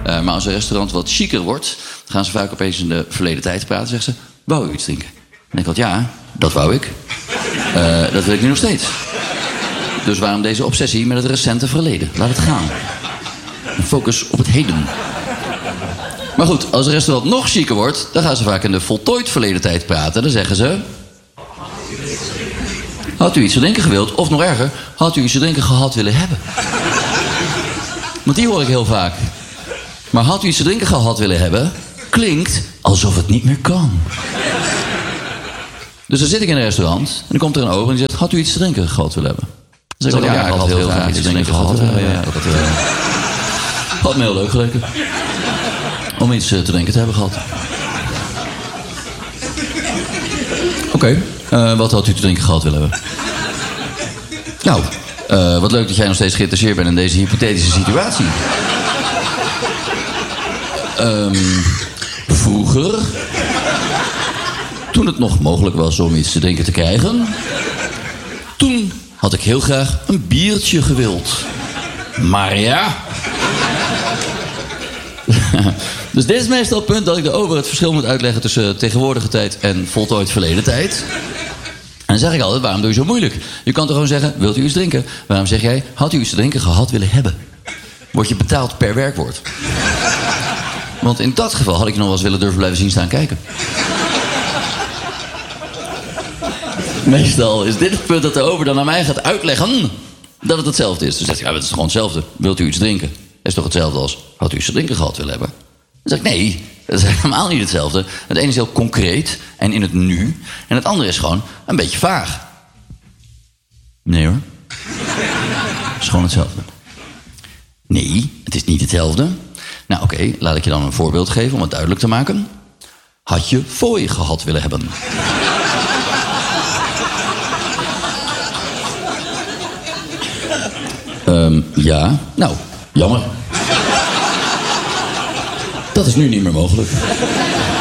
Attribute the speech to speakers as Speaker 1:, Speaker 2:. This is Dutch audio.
Speaker 1: Maar als een restaurant wat chiquer wordt, gaan ze vaak opeens in de verleden tijd praten. Zeggen ze, wou u iets drinken? En ik dacht, ja, dat wou ik. Dat wil ik nu nog steeds. Dus waarom deze obsessie met het recente verleden? Laat het gaan. Focus op het heden. Maar goed, als een restaurant nog chiquer wordt, dan gaan ze vaak in de voltooid verleden tijd praten. Dan zeggen ze, had u iets te drinken gewild? Of nog erger, had u iets te drinken gehad willen hebben? Want die hoor ik heel vaak. Maar had u iets te drinken gehad willen hebben, klinkt alsof het niet meer kan. Dus dan zit ik in een restaurant en dan komt er een ober en die zegt, had u iets te drinken gehad willen hebben? Dan zeg ik, ja, ik had heel graag iets te drinken gehad willen hebben. Had me heel leuk geleken. Om iets te drinken te hebben gehad. Oké, wat had u te drinken gehad willen hebben? Nou, wat leuk dat jij nog steeds geïnteresseerd bent in deze hypothetische situatie. Vroeger, toen het nog mogelijk was om iets te drinken te krijgen, toen had ik heel graag een biertje gewild. Maar ja. Dus dit is meestal het punt dat ik de ober het verschil moet uitleggen tussen tegenwoordige tijd en voltooid verleden tijd. En dan zeg ik altijd, waarom doe je zo moeilijk? Je kan toch gewoon zeggen, wilt u iets drinken? Waarom zeg jij, had u iets te drinken gehad willen hebben? Word je betaald per werkwoord. Want in dat geval had ik je nog wel eens willen durven blijven zien staan kijken. Meestal is dit het punt dat de ober dan aan mij gaat uitleggen dat het hetzelfde is. Dus zegt hij, ja, het is gewoon hetzelfde. Wilt u iets drinken? Dat is toch hetzelfde als, had u iets te drinken gehad willen hebben? Dan zeg ik, nee, dat is helemaal niet hetzelfde. Het ene is heel concreet en in het nu. En het andere is gewoon een beetje vaag. Nee hoor. Het is gewoon hetzelfde. Nee, het is niet hetzelfde. Nou oké, laat ik je dan een voorbeeld geven om het duidelijk te maken. Had je fooi gehad willen hebben? Ja, nou, jammer. Dat is nu niet meer mogelijk.